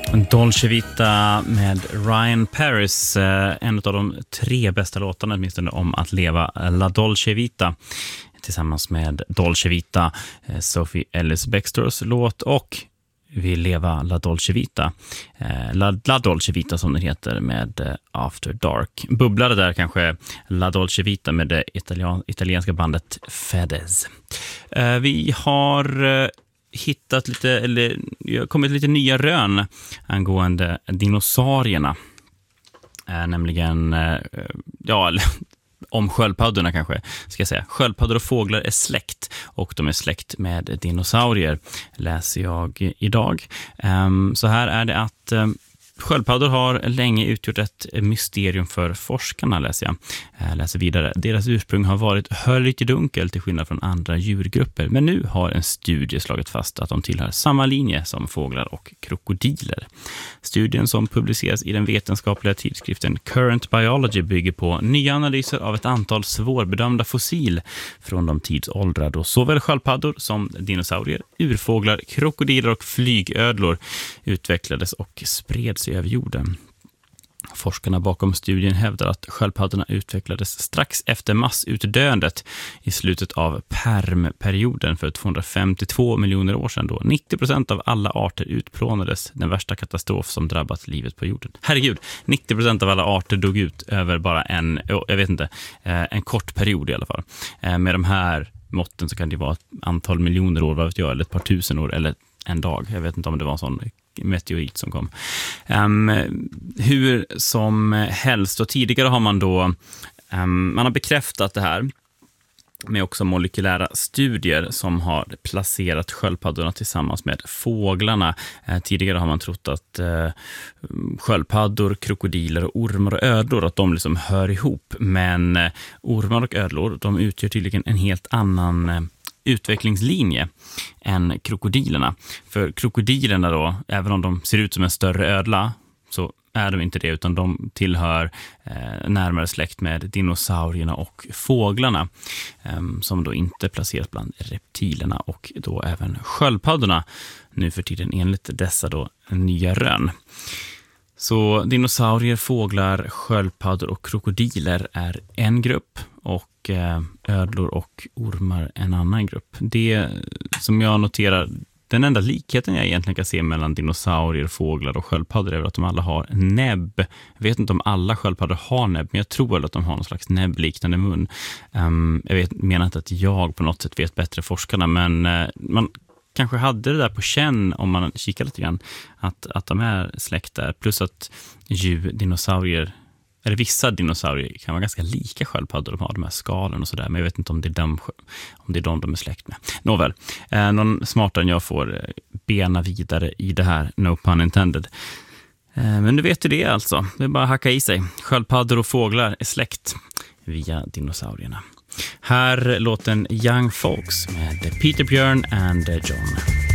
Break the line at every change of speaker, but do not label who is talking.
Dolce Vita med Ryan Paris, en av de 3 bästa låtarna åtminstone om att leva, La Dolce Vita, tillsammans med Dolce Vita, Sophie Ellis-Bextors låt och Vill leva La Dolce Vita, La Dolce Vita som den heter, med After Dark. Bubblade där kanske La Dolce Vita med det italienska bandet Fedez. Vi har hittat lite, eller kommit lite nya rön angående dinosaurierna. Nämligen, om sköldpaddorna kanske, ska jag säga. Sköldpaddor och fåglar är släkt, och de är släkt med dinosaurier, läser jag idag. Så här är det att sköldpaddor har länge utgjort ett mysterium för forskarna, läser jag. Läser vidare. Deras ursprung har varit höljt i dunkel till skillnad från andra djurgrupper, men nu har en studie slagit fast att de tillhör samma linje som fåglar och krokodiler. Studien, som publiceras i den vetenskapliga tidskriften Current Biology, bygger på nya analyser av ett antal svårbedömda fossil från de tidsåldrar då såväl sköldpaddor som dinosaurier, urfåglar, krokodiler och flygödlor utvecklades och spreds över jorden. Forskarna bakom studien hävdar att sköldpaddorna utvecklades strax efter massutdöendet i slutet av Permperioden för 252 miljoner år sedan, då 90% av alla arter utplånades, den värsta katastrof som drabbat livet på jorden. Herregud, 90% av alla arter dog ut över bara en kort period i alla fall. Med de här måtten så kan det vara ett antal miljoner år, vad vet jag, eller ett par tusen år eller en dag. Jag vet inte om det var en sån meteorit som kom. Hur som helst, och tidigare har man då man har bekräftat det här med också molekylära studier som har placerat sköldpaddorna tillsammans med fåglarna. Tidigare har man trott att sköldpaddor, krokodiler och ormar och ödlor, att de liksom hör ihop, men ormar och ödlor, de utgör tydligen en helt annan utvecklingslinje än krokodilerna. För krokodilerna då, även om de ser ut som en större ödla, så är de inte det, utan de tillhör närmare släkt med dinosaurierna och fåglarna, som då inte placeras bland reptilerna och då även sköldpaddorna nu för tiden, enligt dessa då nya rön. Så dinosaurier, fåglar, sköldpaddor och krokodiler är en grupp, och ödlor och ormar en annan grupp. Det som jag noterar, den enda likheten jag egentligen kan se mellan dinosaurier, fåglar och sköldpaddor är att de alla har näbb. Jag vet inte om alla sköldpaddor har näbb, men jag tror att de har någon slags näbbliknande mun. Menar inte att jag på något sätt vet bättre forskarna, men man kanske hade det där på känn om man kikar lite grann, att de är släkt där. Plus att dinosaurier, eller vissa dinosaurier kan vara ganska lika sköldpaddor, de har de här skalen och sådär, men jag vet inte om det är de är släkt med. Nåväl, någon smartare än jag får bena vidare i det här, no pun intended. Men du vet ju det alltså, det är bara att hacka i sig. Sköldpaddor och fåglar är släkt via dinosaurierna. Här låten Young Folks med Peter Björn and John.